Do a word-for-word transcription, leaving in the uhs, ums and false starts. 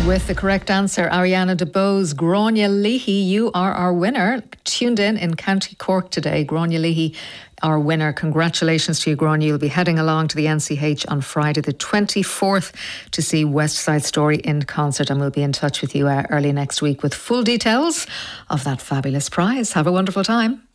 With the correct answer, Ariana DeBose, Grania Leahy, you are our winner. Tuned in in County Cork today. Grania Leahy, our winner. Congratulations to you, Grania. You'll be heading along to the N C H on Friday the twenty-fourth to see West Side Story in concert, and we'll be in touch with you uh, early next week with full details of that fabulous prize. Have a wonderful time.